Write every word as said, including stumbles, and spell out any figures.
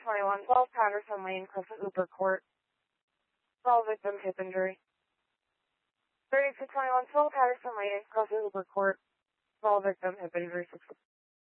twenty-one twelve Patterson Lane, Crescent Hooper Court. Fall victim hip injury. thirty-two twenty-one twelve Patterson Lane, Crescent Hooper Court. Fall victim hip injury.